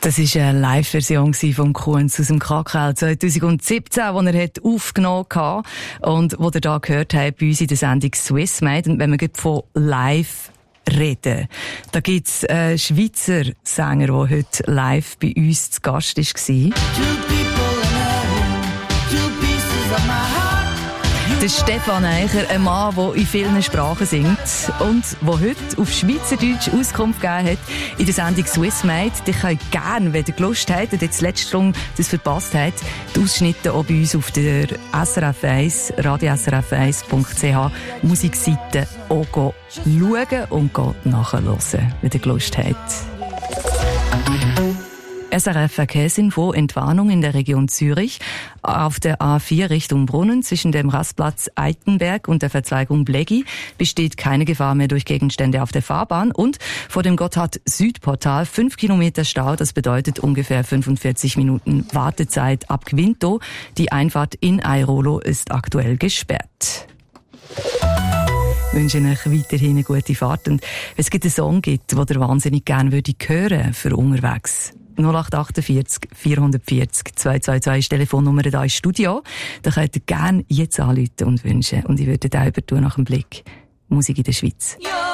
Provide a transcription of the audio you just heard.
Das war eine Live-Version von Kunz aus dem KKL 2017, die er aufgenommen hat und die ihr hier gehört habt bei uns in der Sendung Swiss Made. Und wenn wir von live reden, da gibt es einen Schweizer Sänger, der heute live bei uns zu Gast war. Der Stefan Eicher, ein Mann, der in vielen Sprachen singt und der heute auf Schweizerdeutsch Auskunft gegeben hat in der Sendung Swiss Made. Die könnt gerne, wenn ihr Lust habt und jetzt letzte Stunde das verpasst habt, die Ausschnitte auch bei uns auf der SRF1, radiosrf1.ch Musikseite auch schauen und nachhören, wenn ihr Lust habt. SRF Verkehrsinfo, Entwarnung in der Region Zürich. Auf der A4 Richtung Brunnen zwischen dem Rastplatz Eitenberg und der Verzweigung Bleggi besteht keine Gefahr mehr durch Gegenstände auf der Fahrbahn. Und vor dem Gotthard-Südportal 5 Kilometer Stau. Das bedeutet ungefähr 45 Minuten Wartezeit ab Quinto. Die Einfahrt in Airolo ist aktuell gesperrt. Ich wünsche euch weiterhin eine gute Fahrt. Und wenn es einen Song gibt, den ihr wahnsinnig gerne hören würdet für unterwegs, 0848 440 222 ist die Telefonnummer hier im Studio. Da könnt ihr gerne jetzt anrufen und wünschen. Und ich würde auch übertun nach dem Blick Musik in der Schweiz. Ja.